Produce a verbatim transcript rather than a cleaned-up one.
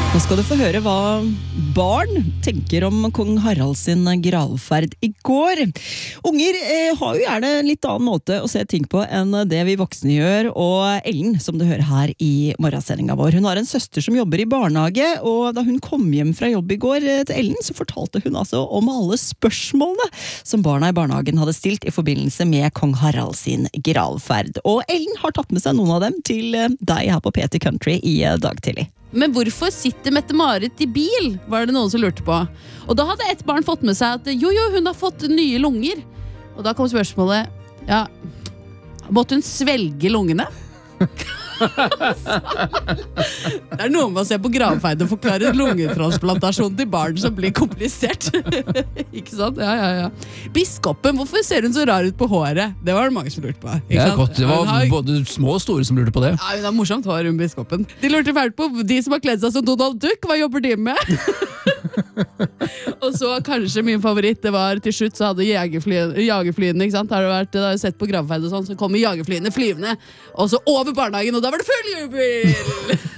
Nå skal du få høre hva barn tenker om kong Harald sin gravferd i går. Unger eh, har jo gjerne en litt annen måte å se ting på enn det vi voksne gjør, og Ellen, som du hører her i morgensendinga vår, hun har en søster som jobber i barnehage, og da hun kom hjem fra jobb i går til Ellen, så fortalte hun altså om alle spørsmålene som barna i barnehagen hadde stilt i forbindelse med kong Harald sin gravferd. Og Ellen har tatt med seg noen av dem til deg her på P T Country i dag tidlig. Men hvorfor sitter Mette-Marit i bil? Var det noen som lurte på. Og da hadde et barn fått med seg at jo, jo, hun har fått nye lunger. Og da kom spørsmålet, ja, måtte hun svelge lungene? Det er noe med å se på gravferd og forklare lungetransplantasjon til barn som blir komplisert. Ikke sant? Ja, ja, ja. Biskopen, hvorfor ser hun så rar ut på håret? Det var det mange som lurte på. Ikke Ja, sant? godt. Det var har... både små og store som lurte på det. Ja, hun har morsomt hår, hun biskopen. De lurte fælt på de som har kledd seg som Donald Duck. Hva jobber de med? Og så kanskje min favoritt, det var til slutt så hadde jagerflyene, jagerflyene ikke sant? Har du vært, har du sett på gravferd og sånn, så kommer jagerflyene flyvende, og så over barnehagen, og da var det full jubel!